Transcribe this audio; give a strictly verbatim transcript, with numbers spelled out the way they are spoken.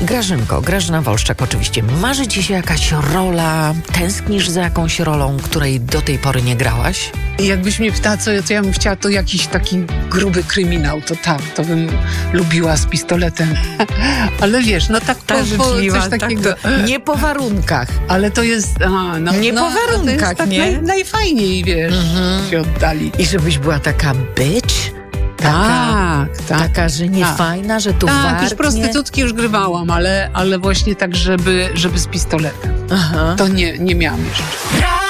Grażynko, Grażyna Wolszczak oczywiście. Marzy ci się jakaś rola? Tęsknisz za jakąś rolą, której do tej pory nie grałaś? I jakbyś mnie pytała, co, co ja bym chciała, to jakiś taki gruby kryminał, to tak, to bym lubiła z pistoletem. Ale wiesz, no tak Ta po, życzliwa, po coś takiego. tak to, nie po warunkach. Ale to jest... A, no, Nie no, po warunkach, to jest tak nie? Naj, najfajniej, wiesz, Mhm. się oddali. I żebyś była taka bitch? Taka, Tak, tak. taka że nie tak. fajna, że tu Tak, wartnie. już prostytutki już grywałam, ale, ale właśnie tak, żeby, żeby z pistoletem. Aha. To nie, nie miałam jeszcze.